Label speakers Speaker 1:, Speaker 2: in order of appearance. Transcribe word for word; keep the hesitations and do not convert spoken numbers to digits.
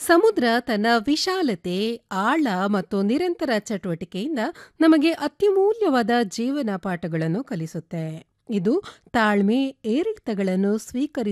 Speaker 1: ಸಮುದ್ರ ತನ್ನ ವಿಶಾಲತೆ, ಆಳ ಮತ್ತು ನಿರಂತರ ಚಟುವಟಿಕೆಯಿಂದ ನಮಗೆ ಅತ್ಯಮೂಲ್ಯವಾದ ಜೀವನ ಪಾಠಗಳನ್ನು ಕಲಿಸುತ್ತೆ. ಇದು ತಾಳ್ಮೆ, ಏರಿಳಿತಗಳನ್ನು ಸ್ವೀಕರಿಸುವ